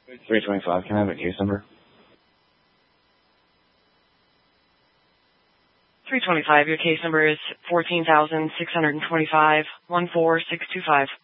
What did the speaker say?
325. Can I have a case number? 325. Your case number is 14,625 14625.